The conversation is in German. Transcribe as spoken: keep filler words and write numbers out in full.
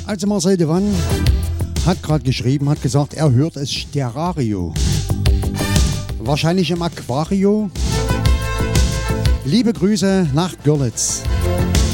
Also Marcel de Wann hat gerade geschrieben, hat gesagt, er hört es Stereo. Wahrscheinlich im Aquario. Liebe Grüße nach Görlitz.